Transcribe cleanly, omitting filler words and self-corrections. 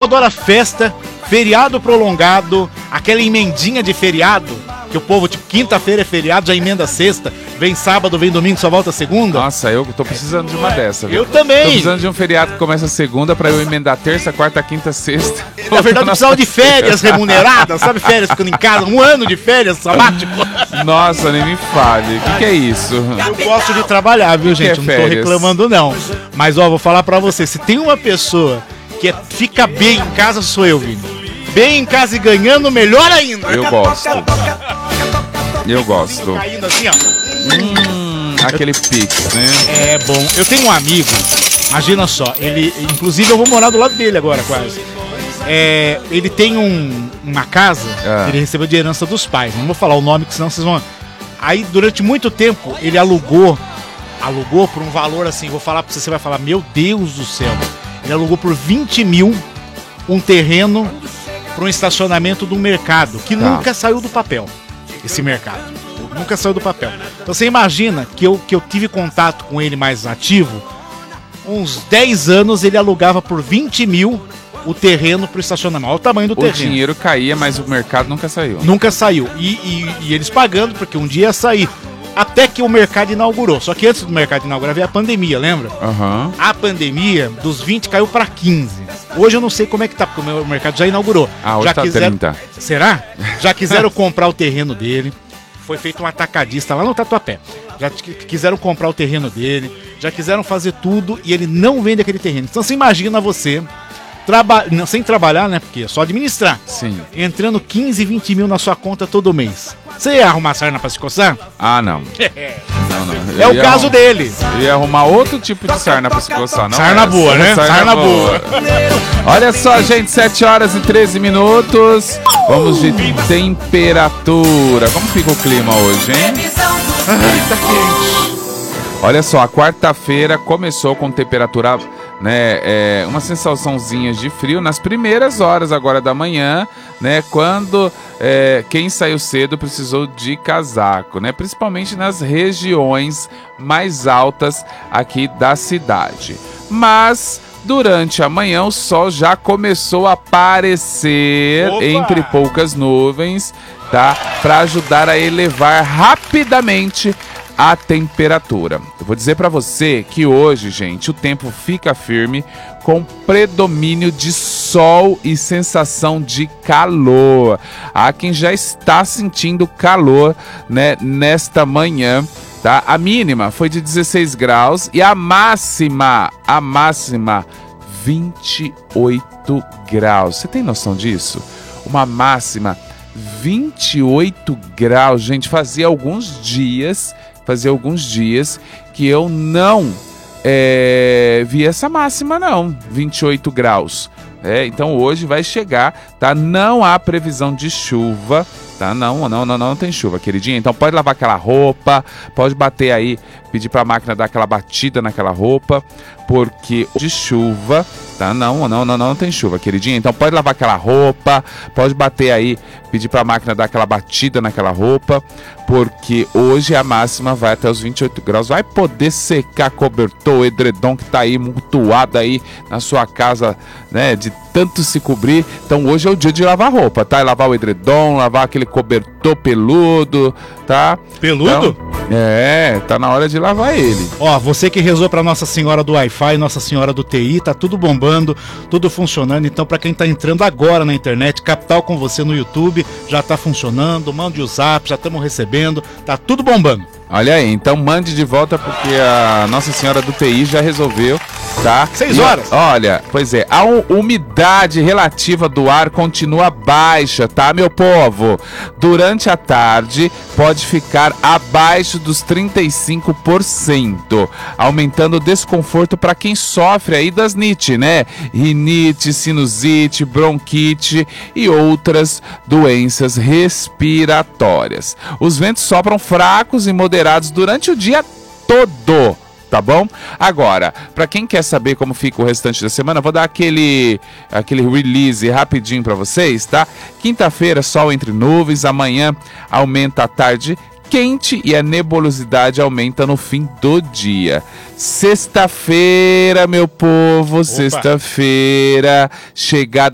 adora festa, feriado prolongado, aquela emendinha de feriado, que o povo, tipo, quinta-feira é feriado, já emenda sexta, vem sábado, vem domingo, só volta segunda. Nossa, eu tô precisando de uma dessa, viu? Eu também. Tô precisando de um feriado que começa segunda pra eu emendar terça, quarta, quinta, sexta. Na verdade, eu precisava de férias remuneradas, sabe? Férias ficando em casa, 1 ano de férias sabático. Nossa, nem me fale. O que é isso? Eu gosto de trabalhar, viu, gente? Não tô férias? reclamando, não. Mas, ó, vou falar pra você, se tem uma pessoa que fica bem em casa, sou eu, Vini. Bem em casa e ganhando, melhor ainda. Eu gosto. Eu gosto. Caindo assim, ó. Aquele pix, né? É bom. Eu tenho um amigo, imagina só, ele, inclusive eu vou morar do lado dele agora quase. Ele tem uma casa que ele recebeu de herança dos pais. Não vou falar o nome, que senão vocês vão... Aí, durante muito tempo, ele alugou por um valor assim, vou falar pra você, você vai falar, meu Deus do céu. Ele alugou por 20 mil um terreno para um estacionamento de um mercado, que nunca saiu do papel, esse mercado. Nunca saiu do papel. Então você imagina que eu tive contato com ele mais ativo, uns 10 anos ele alugava por 20 mil o terreno para o estacionamento. Olha o tamanho do terreno. O dinheiro caía, mas o mercado nunca saiu. Nunca saiu. E eles pagando, porque um dia ia sair. Até que o mercado inaugurou. Só que antes do mercado inaugurar veio a pandemia, lembra? Uhum. A pandemia, dos 20 caiu para 15. Hoje eu não sei como é que tá, porque o mercado já inaugurou. Hoje já tá 30. Será? Já quiseram comprar o terreno dele. Foi feito um atacadista lá no Tatuapé. Já quiseram comprar o terreno dele. Já quiseram fazer tudo e ele não vende aquele terreno. Então você imagina você, sem trabalhar, né? Porque é só administrar. Sim. Entrando 15, 20 mil na sua conta todo mês. Você ia arrumar sarna pra se coçar? Ah, não. É o caso dele. Eu ia arrumar outro tipo de sarna pra se coçar, não? Sarna boa, né? Sarna boa. Olha só, gente, 7 horas e 13 minutos. Vamos de temperatura. Como fica o clima hoje, hein? Ai, tá quente. Olha só, a quarta-feira começou com temperatura, né, uma sensaçãozinha de frio nas primeiras horas agora da manhã, né, quando quem saiu cedo precisou de casaco, né, principalmente nas regiões mais altas aqui da cidade. Mas durante a manhã o sol já começou a aparecer entre poucas nuvens, tá, para ajudar a elevar rapidamente a temperatura. Eu vou dizer para você que hoje, gente, o tempo fica firme com predomínio de sol e sensação de calor. Há quem já está sentindo calor, né, nesta manhã, tá? A mínima foi de 16 graus e a máxima 28 graus. Você tem noção disso? Uma máxima 28 graus, gente, fazia alguns dias que eu não vi essa máxima, não, 28 graus. Então hoje vai chegar, tá? Não há previsão de chuva, tá? Não tem chuva, queridinha. Então pode lavar aquela roupa, pode bater aí, pedir pra máquina dar aquela batida naquela roupa, porque de chuva, tá? Não tem chuva, queridinha. Então pode lavar aquela roupa, pode bater aí, pedir pra máquina dar aquela batida naquela roupa, porque hoje a máxima vai até os 28 graus. Vai poder secar cobertor, edredom que tá aí mutuado aí na sua casa, né? De tanto se cobrir. Então hoje é o dia de lavar roupa, tá? Lavar o edredom, lavar aquele cobertor peludo, tá? Peludo? Então, tá na hora de lavar ele. Ó, você que rezou pra Nossa Senhora do Wi-Fi, Nossa Senhora do TI, tá tudo bombando, tudo funcionando. Então, pra quem tá entrando agora na internet, Capital com você no YouTube, já tá funcionando. Mande o zap, já estamos recebendo, tá tudo bombando. Olha aí, então mande de volta, porque a Nossa Senhora do TI já resolveu, tá? 6 horas. Olha, pois é, a umidade relativa do ar continua baixa, tá, meu povo? Durante a tarde pode ficar abaixo dos 35%, aumentando o desconforto para quem sofre aí das NIT, né? Rinite, sinusite, bronquite e outras doenças respiratórias. Os ventos sopram fracos e moderados durante o dia todo, tá bom? Agora, para quem quer saber como fica o restante da semana, vou dar aquele release rapidinho para vocês, tá? Quinta-feira, sol entre nuvens, amanhã aumenta a tarde quente e a nebulosidade aumenta no fim do dia. Sexta-feira, meu povo, sexta-feira, chegada